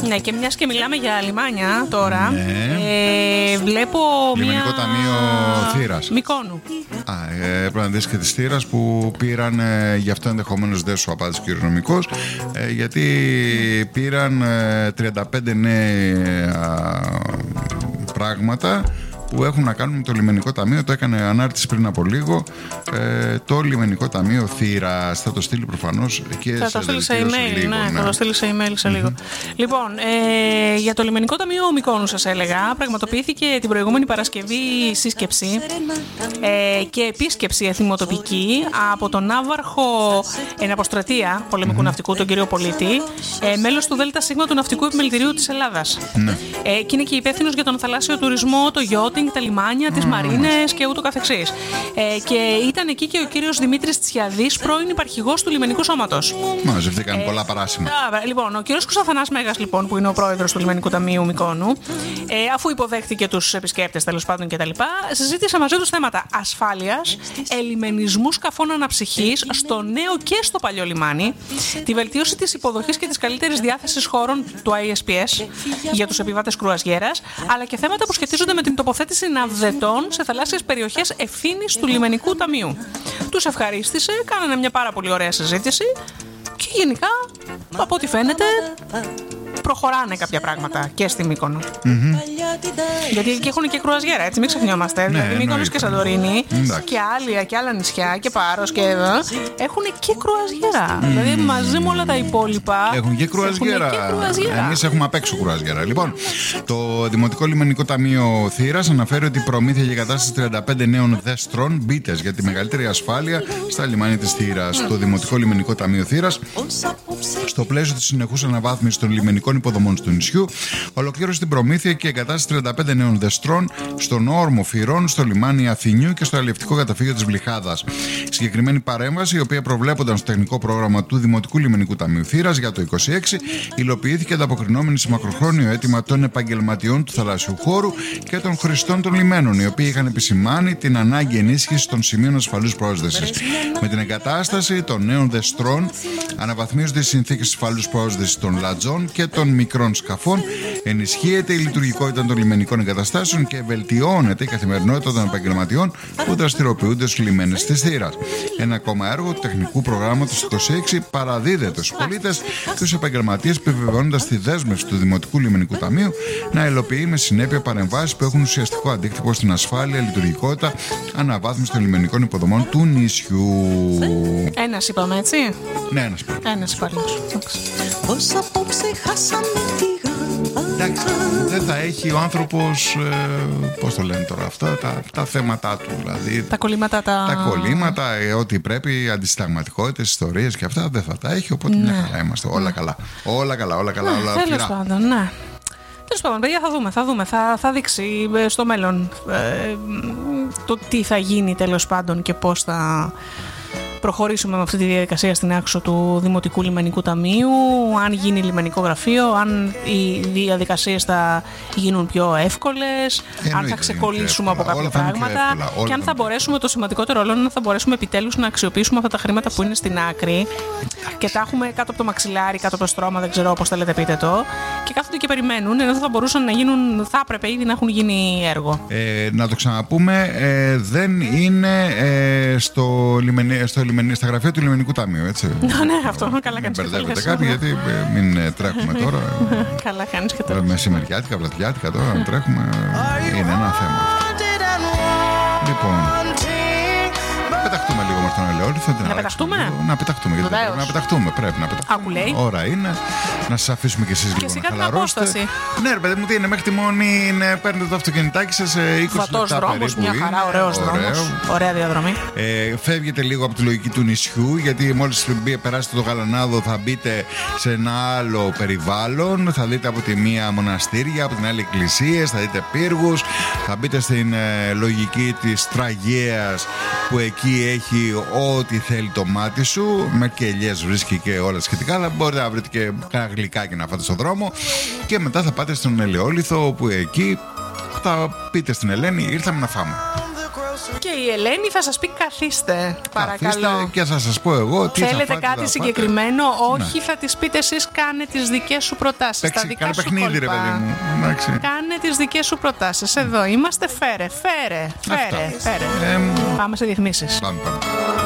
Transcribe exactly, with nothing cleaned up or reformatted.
Ναι, και μιας και μιλάμε για λιμάνια τώρα, ναι. ε, βλέπω Λιμενικό μια... Ταμείο Θήρας. Μικόνου. Α, ε, πρέπει να δεις και της Θήρας που πήραν, ε, γι' αυτό ενδεχομένως δεν σου απάντησε ο κύριος νομικός, ε, γιατί πήραν ε, τριάντα πέντε νέα πράγματα που έχουν να κάνουν με το Λιμενικό Ταμείο. Το έκανε ανάρτηση πριν από λίγο. Ε, το Λιμενικό Ταμείο Θήρας. Θα το στείλει προφανώς και θα σε το στείλει σε email. λίγο, Ναι, ναι. θα το στείλει σε email σε λίγο. Mm-hmm. Λοιπόν, ε, για το Λιμενικό Ταμείο Μικόνου, σας έλεγα, πραγματοποιήθηκε την προηγούμενη Παρασκευή σύσκεψη ε, και επίσκεψη εθιμοτοπική από τον ναύαρχο εν αποστρατεία πολεμικού mm-hmm. ναυτικού, τον κύριο Πολίτη, ε, μέλος του ΔΣ του Ναυτικού Επιμελητηρίου της Ελλάδας. Mm-hmm. Ε, και είναι και υπεύθυνος για τον θαλάσσιο τουρισμό, το γιώτινγκ, τα λιμάνια, τις mm. μαρίνες και ούτω καθεξής. Ε, και ήταν εκεί και ο κύριος Δημήτρης Τσιαδής, πρώην υπαρχηγός του Λιμενικού Σώματος. Μαζευτήκαν ε, πολλά παράσημα. Α, λοιπόν, ο κύριος Κωνσταντινός Μέγας, λοιπόν, που είναι ο πρόεδρος του Λιμενικού Ταμείου Μικόνου, ε, αφού υποδέχτηκε τους επισκέπτες, τέλος πάντων κτλ., συζήτησε μαζί τους θέματα ασφάλειας, ελιμενισμού σκαφών αναψυχής στο νέο και στο παλιό λιμάνι, τη βελτίωση της υποδοχής και της καλύτερης διάθεσης χώρων του άι ες πι ες για τους επιβάτες κρουαζιέρας, αλλά και θέματα που σχετίζονται με την τοποθέτηση ναυδετών σε θαλάσσιες περιοχές ευθύνης του Λιμενικού Ταμείου. Τους ευχαρίστησε, κάνανε μια πάρα πολύ ωραία συζήτηση και γενικά, από ό,τι φαίνεται, προχωράνε κάποια πράγματα και στη Μύκονο. Mm-hmm. Γιατί εκεί έχουν και κρουαζιέρα, έτσι, μην ξεχνιόμαστε. Ναι, δηλαδή, Μύκονος και Σαντορίνη και άλλα, και άλλα νησιά και Πάρος και εδώ έχουν και κρουαζιέρα. Mm. Δηλαδή, μαζί με όλα τα υπόλοιπα. Έχουν και κρουαζιέρα. Εμείς έχουμε απ' έξω κρουαζιέρα. Λοιπόν, το Δημοτικό Λιμενικό Ταμείο Θήρας αναφέρει ότι προμήθεια για κατάσταση τριάντα πέντε νέων δέστρων μπίτες για τη μεγαλύτερη ασφάλεια στα λιμάνια της Θήρας. Mm. Το Δημοτικό Λιμενικό Ταμείο Θήρας, στο πλαίσιο της συνεχούς αναβάθμισης των λιμενικών υποδομών του νησιού, ολοκλήρωσε την προμήθεια και εγκατάσταση τριάντα πέντε νέων δεστρών στον όρμο Φυρών, στο λιμάνι Αθηνιού και στο αλλιευτικό καταφύγιο της Βλυχάδας. Συγκεκριμένη παρέμβαση, η οποία προβλέπονταν στο τεχνικό πρόγραμμα του Δημοτικού Λιμενικού Ταμείου Θήρας για το είκοσι έξι, υλοποιήθηκε ανταποκρινόμενη σε μακροχρόνιο αίτημα των επαγγελματιών του θαλασσιού χώρου και των χρηστών των λιμένων, οι οποίοι είχαν επισημάνει την ανάγκη ενίσχυσης των σημείων ασφαλούς πρόσδεσης. Με την εγκατάσταση των νέων δεστρών, αναβαθμίζονται οι συνθήκες ασφαλούς πρόσδεσης των λατζών και των μικρών σκαφών, ενισχύεται η λειτουργικότητα των λιμενικών εγκαταστάσεων και βελτιώνεται η καθημερινότητα των επαγγελματιών που δραστηριοποιούνται στους λιμένες της Θήρας. Ένα ακόμα έργο του τεχνικού προγράμματος είκοσι έξι παραδίδεται στους πολίτες και στους επαγγελματίες, επιβεβαιώνοντας τη δέσμευση του Δημοτικού Λιμενικού Ταμείου να υλοποιεί με συνέπεια παρεμβάσεις που έχουν ουσιαστικό αντίκτυπο στην ασφάλεια, λειτουργικότητα, αναβάθμιση των λιμενικών υποδομών του νησιού. Ένας είπαμε, έτσι. Ναι, ένας είπαμε. Ένας υπάλληλος. Εντάξει, δεν θα έχει ο άνθρωπος, ε, πώς το λένε τώρα αυτά, τα, τα θέματα του, δηλαδή τα κολλήματα, τα, τα κολλήματα, ε, ό,τι πρέπει, αντισυνταγματικότητες, ιστορίες και αυτά δεν θα τα έχει, οπότε ναι. Μια χαρά είμαστε, όλα ναι. καλά, όλα καλά, όλα καλά, όλα ναι, τέλος πάντων, ναι. Τέλος πάντων, παιδιά, θα δούμε, θα δούμε, θα, θα δείξει στο μέλλον ε, το τι θα γίνει τέλος πάντων και πώς θα προχωρήσουμε με αυτή τη διαδικασία στην άξο του Δημοτικού Λιμενικού Ταμείου, αν γίνει λιμενικό γραφείο, αν οι διαδικασίες θα γίνουν πιο εύκολες, Εννοείται, αν θα ξεκολλήσουμε από κάποια πράγματα εύκολα, και αν θα μπορέσουμε, το σημαντικότερο όλο είναι να θα μπορέσουμε επιτέλους να αξιοποιήσουμε αυτά τα χρήματα που είναι στην άκρη. Εντάξει. Και τα έχουμε κάτω από το μαξιλάρι, κάτω από το στρώμα, δεν ξέρω πώς θέλετε πείτε το, και κάθονται και περιμένουν, ενώ θα μπορούσαν να γίνουν, θα έπρεπε ήδη να έχουν γίνει έργο. Ε, να το ξαναπούμε, ε, δεν είναι ε, στο λιμενικό στο στα γραφεία του Λιμενικού Ταμείου, έτσι. Ναι, αυτό καλά κάνεις. Μην μπερδεύετε κάποιοι, γιατί ε, μην ε, τρέχουμε τώρα. Καλά κάνεις και τώρα. Μεσημεριάτικα, βραδιάτικα τώρα, να τρέχουμε. Είναι ένα θέμα αυτό. Λοιπόν, πεταχτούμε λίγο με τον ελαιόλιθο. Να πεταχτούμε. Να πεταχτούμε, γιατί πρέπει να πεταχτούμε. Πρέπει να πεταχτούμε. Άκου λέει. Ώρα είναι. Να σας αφήσουμε κι εσείς λίγο να χαλαρώσετε. Ναι, ρε παιδί μου, τι είναι, μέχρι τη Μόνη είναι, παίρνετε το αυτοκινητάκι σας σε είκοσι Βατός λεπτά δρόμος, περίπου. Μια χαρά, ωραίος δρόμος. Ωραία διαδρομή. Ε, φεύγετε λίγο από τη λογική του νησιού, γιατί μόλις περάσετε το Γαλανάδο θα μπείτε σε ένα άλλο περιβάλλον. Θα δείτε από τη μία μοναστήρια, από την άλλη εκκλησίες, θα δείτε πύργους. Θα μπείτε στην ε, λογική της Τραγέας, που εκεί έχει ό,τι θέλει το μάτι σου. Με κελιές βρίσκει και όλα σχετικά, αλλά μπορείτε να βρείτε και κάνα γλυκάκι να φάτε στον δρόμο. Και μετά θα πάτε στον Ελαιόλιθο, όπου εκεί θα πείτε στην Ελένη, ήρθαμε να φάμε. Και η Ελένη θα σας πει καθίστε, παρακαλώ. Καθίστε και θα σας πω εγώ τι θέλετε θα φάτε, κάτι θα συγκεκριμένο? φάτε. Όχι, ναι. θα τις πείτε εσείς. Κάνε τις δικές σου προτάσεις. Παίξει, τα δικά κάνε σου παιχνίδι, ρε κόλπα. παιδί μου. Εντάξει. Κάνε τις δικές σου προτάσεις. Εδώ είμαστε. Φέρε, φέρε, φέρε, φέρε. Ε, Πάμε σε διαφημίσεις. Πάμε, πάμε.